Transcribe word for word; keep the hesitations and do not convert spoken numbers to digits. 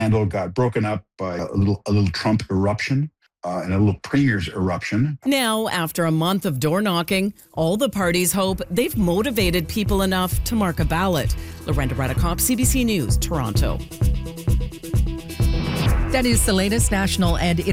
scandal got broken up by a little a little Trump eruption uh, and a little Premier's eruption. Now, after a month of door knocking, all the parties hope they've motivated people enough to mark a ballot. Lorenda Redekop, C B C News, Toronto. That is the latest national and